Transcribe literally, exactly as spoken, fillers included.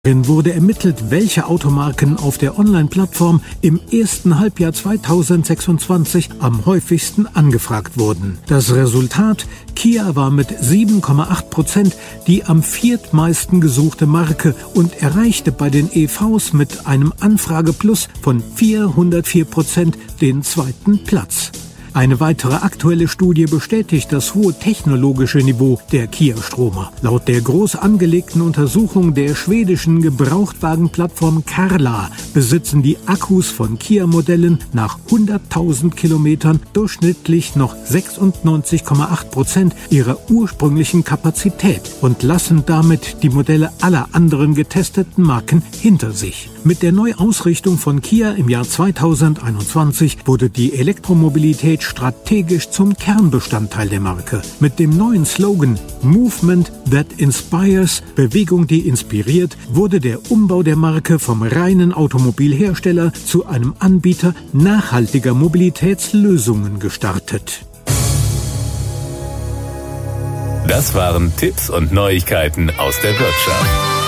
Darin wurde ermittelt, welche Automarken auf der Online-Plattform im ersten Halbjahr zweitausendsechsundzwanzig am häufigsten angefragt wurden. Das Resultat: Kia war mit sieben Komma acht Prozent die am viertmeisten gesuchte Marke und erreichte bei den E Vs mit einem Anfrageplus von vierhundertvier Prozent den zweiten Platz. Eine weitere aktuelle Studie bestätigt das hohe technologische Niveau der Kia-Stromer. Laut der groß angelegten Untersuchung der schwedischen Gebrauchtwagenplattform Carla besitzen die Akkus von Kia-Modellen nach hunderttausend Kilometern durchschnittlich noch sechsundneunzig Komma acht Prozent ihrer ursprünglichen Kapazität und lassen damit die Modelle aller anderen getesteten Marken hinter sich. Mit der Neuausrichtung von Kia im Jahr zweitausendeinundzwanzig wurde die Elektromobilität strategisch zum Kernbestandteil der Marke. Mit dem neuen Slogan Movement that inspires, Bewegung, die inspiriert, wurde der Umbau der Marke vom reinen Automobilhersteller zu einem Anbieter nachhaltiger Mobilitätslösungen gestartet. Das waren Tipps und Neuigkeiten aus der Wirtschaft.